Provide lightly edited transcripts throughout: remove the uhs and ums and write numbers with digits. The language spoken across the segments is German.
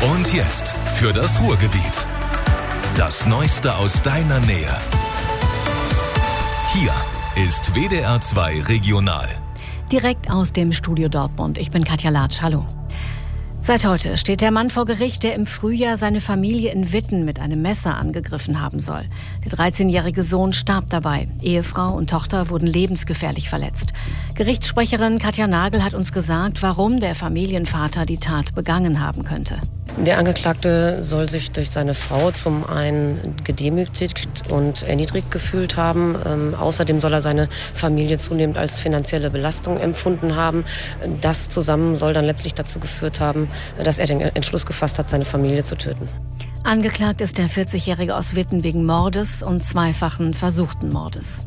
Und jetzt für das Ruhrgebiet. Das Neueste aus deiner Nähe. Hier ist WDR 2 Regional. Direkt aus dem Studio Dortmund. Ich bin Katja Latsch. Hallo. Seit heute steht der Mann vor Gericht, der im Frühjahr seine Familie in Witten mit einem Messer angegriffen haben soll. Der 13-jährige Sohn starb dabei. Ehefrau und Tochter wurden lebensgefährlich verletzt. Gerichtssprecherin Katja Nagel hat uns gesagt, warum der Familienvater die Tat begangen haben könnte. Der Angeklagte soll sich durch seine Frau zum einen gedemütigt und erniedrigt gefühlt haben. Außerdem soll er seine Familie zunehmend als finanzielle Belastung empfunden haben. Das zusammen soll dann letztlich dazu geführt haben, dass er den Entschluss gefasst hat, seine Familie zu töten. Angeklagt ist der 40-Jährige aus Witten wegen Mordes und zweifachen versuchten Mordes.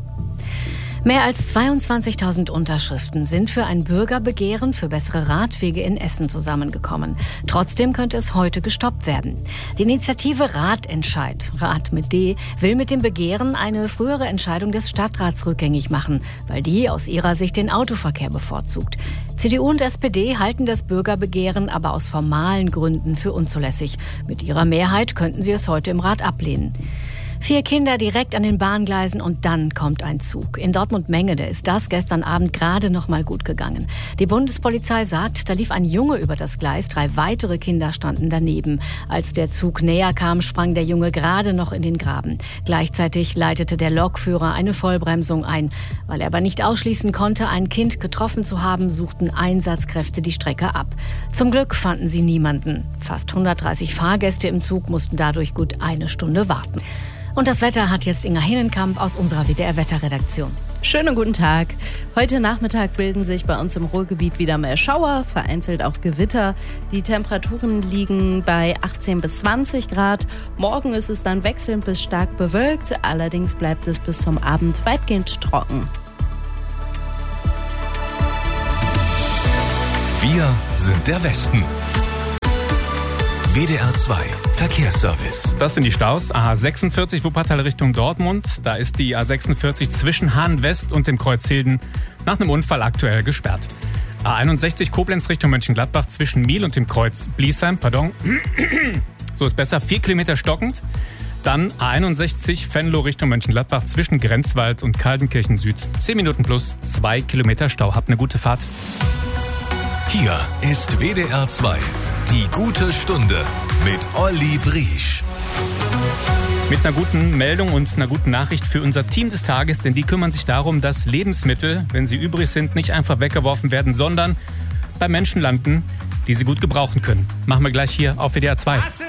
Mehr als 22.000 Unterschriften sind für ein Bürgerbegehren für bessere Radwege in Essen zusammengekommen. Trotzdem könnte es heute gestoppt werden. Die Initiative Radentscheid, Rad mit D, will mit dem Begehren eine frühere Entscheidung des Stadtrats rückgängig machen, weil die aus ihrer Sicht den Autoverkehr bevorzugt. CDU und SPD halten das Bürgerbegehren aber aus formalen Gründen für unzulässig. Mit ihrer Mehrheit könnten sie es heute im Rat ablehnen. 4 Kinder direkt an den Bahngleisen und dann kommt ein Zug. In Dortmund-Mengede ist das gestern Abend gerade noch mal gut gegangen. Die Bundespolizei sagt, da lief ein Junge über das Gleis, 3 weitere Kinder standen daneben. Als der Zug näher kam, sprang der Junge gerade noch in den Graben. Gleichzeitig leitete der Lokführer eine Vollbremsung ein. Weil er aber nicht ausschließen konnte, ein Kind getroffen zu haben, suchten Einsatzkräfte die Strecke ab. Zum Glück fanden sie niemanden. Fast 130 Fahrgäste im Zug mussten dadurch gut eine Stunde warten. Und das Wetter hat jetzt Inga Hinnenkamp aus unserer WDR-Wetterredaktion. Schönen guten Tag. Heute Nachmittag bilden sich bei uns im Ruhrgebiet wieder mehr Schauer, vereinzelt auch Gewitter. Die Temperaturen liegen bei 18 bis 20 Grad. Morgen ist es dann wechselnd bis stark bewölkt. Allerdings bleibt es bis zum Abend weitgehend trocken. Wir sind der Westen. WDR 2 Verkehrsservice. Das sind die Staus. A46 Wuppertal Richtung Dortmund. Da ist die A46 zwischen Hahn West und dem Kreuz Hilden nach einem Unfall aktuell gesperrt. A61 Koblenz Richtung Mönchengladbach zwischen Miel und dem Kreuz Bliesheim. So ist besser. 4 Kilometer stockend. Dann A61 Venlo Richtung Mönchengladbach zwischen Grenzwald und Kaldenkirchen Süd. 10 Minuten plus 2 Kilometer Stau. Habt eine gute Fahrt. Hier ist WDR 2. Die gute Stunde mit Olli Briesch. Mit einer guten Meldung und einer guten Nachricht für unser Team des Tages, denn die kümmern sich darum, dass Lebensmittel, wenn sie übrig sind, nicht einfach weggeworfen werden, sondern bei Menschen landen, die sie gut gebrauchen können. Machen wir gleich hier auf WDR 2.